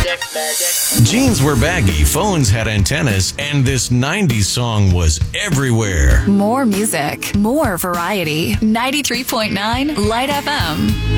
Jeans were baggy, phones had antennas, and this 90s song was everywhere. More music, more variety. 93.9 Light FM.